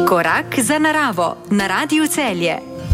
Korak za naravo na Radiu Celje.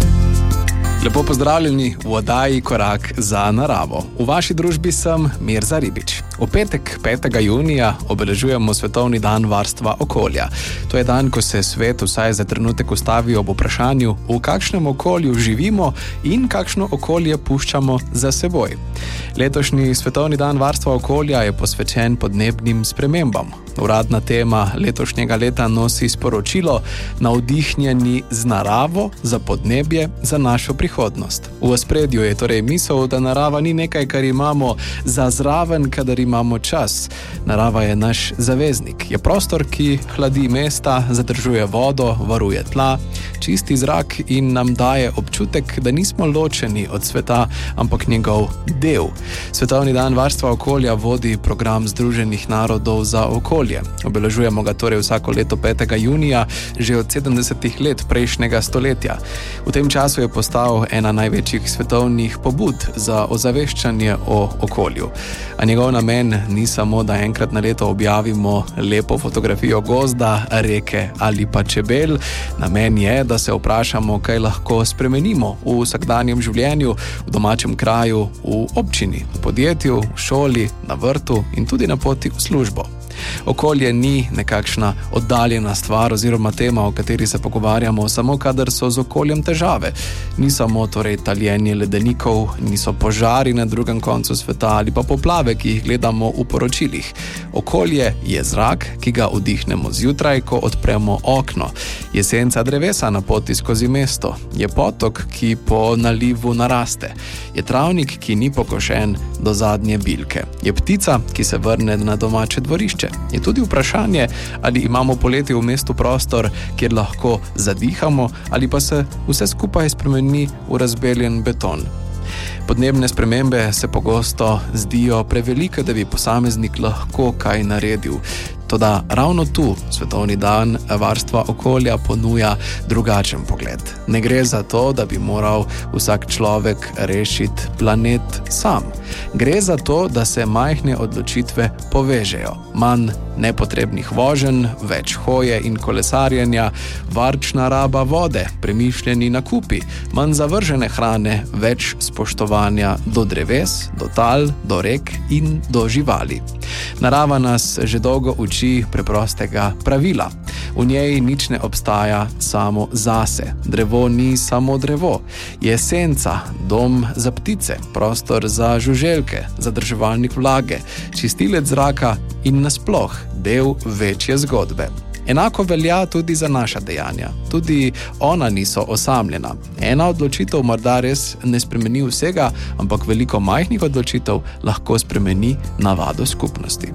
Lepo pozdravljeni v oddaji Korak za naravo. V vaši družbi sem Mirza Ribič. V petek, 5. junija, obeležujemo Svetovni dan varstva okolja. To je dan, ko se svet vsaj za trenutek ustavi ob vprašanju, v kakšnem okolju živimo in kakšno okolje puščamo za seboj. Letošnji Svetovni dan varstva okolja je posvečen podnebnim spremembam. Uradna tema letošnjega leta nosi sporočilo navdihnjeni z naravo za podnebje za našo prihodnost. V ospredju je torej misel, da narava ni nekaj, kar imamo za zraven, kadar imamo čas. Narava je naš zaveznik. Je prostor, ki hladi mesta, zadržuje vodo, varuje tla, čisti zrak in nam daje občutek, da nismo ločeni od sveta, ampak njegov del. Svetovni dan varstva okolja vodi program Združenih narodov za okolje. Obeležujemo ga torej vsako leto 5. junija, že od 70. let prejšnjega stoletja. V tem času je postal ena največjih svetovnih pobud za ozaveščanje o okolju. A njegov namen ni samo, da enkrat na leto objavimo lepo fotografijo gozda, reke ali pa čebel. Namen je, da se vprašamo, kaj lahko spremenimo v vsakdanjem življenju, v domačem kraju, v občini, v podjetju, v šoli, na vrtu in tudi na poti v službo. Okolje ni nekakšna oddaljena stvar oziroma tema, o kateri se pogovarjamo samo kadar so z okoljem težave. Ni samo torej taljenje ledenikov, niso požari na drugem koncu sveta ali pa poplave, ki jih gledamo v poročilih. Okolje je zrak, ki ga vdihnemo zjutraj, ko odpremo okno. Je senca drevesa na poti skozi mesto. Je potok, ki po nalivu naraste. Je travnik, ki ni pokošen do zadnje bilke. Je ptica, ki se vrne na domače dvorišče. Je tudi vprašanje, ali imamo poleti v mestu prostor, kjer lahko zadihamo, ali pa se vse skupaj spremeni v razbeljen beton. Podnebne spremembe se pogosto zdijo prevelike, da bi posameznik lahko kaj naredil. Toda ravno tu Svetovni dan varstva okolja ponuja drugačen pogled. Ne gre za to, da bi moral vsak človek rešiti planet sam. Gre za to, da se majhne odločitve povežejo. Manj nepotrebnih voženj, več hoje in kolesarjenja, varčna raba vode, premišljeni nakupi, manj zavržene hrane, več spoštovanja do dreves, do tal, do rek in do živali. Narava nas že dolgo uči preprostega pravila. V njej nič ne obstaja samo zase. Drevo ni samo drevo. Je senca, dom za ptice, prostor za žuželke, zadrževalnik vlage, čistilec zraka in nasploh del večje zgodbe. Enako velja tudi za naša dejanja. Tudi ona niso osamljena. Ena odločitev morda res ne spremeni vsega, ampak veliko majhnih odločitev lahko spremeni navado skupnosti.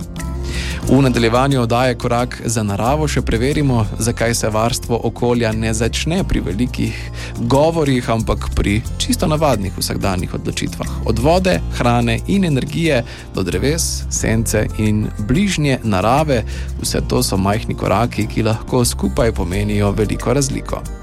V nadaljevanju oddaje Korak za naravo še preverimo, zakaj se varstvo okolja ne začne pri velikih govorih, ampak pri čisto navadnih vsakdanjih odločitvah. Od vode, hrane in energije do dreves, sence in bližnje narave, vse to so majhni koraki, ki lahko skupaj pomenijo veliko razliko.